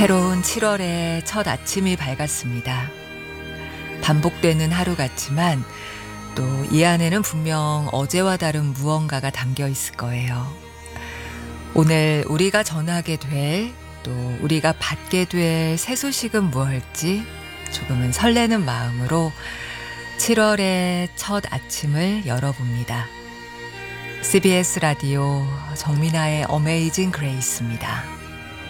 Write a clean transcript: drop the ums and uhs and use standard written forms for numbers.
새로운 7월의 첫 아침이 밝았습니다. 반복되는 하루 같지만 또 이 안에는 분명 어제와 다른 무언가가 담겨 있을 거예요. 오늘 우리가 전하게 될, 또 우리가 받게 될 새 소식은 무엇일지 조금은 설레는 마음으로 7월의 첫 아침을 열어봅니다. CBS 라디오 정민아의 어메이징 그레이스입니다.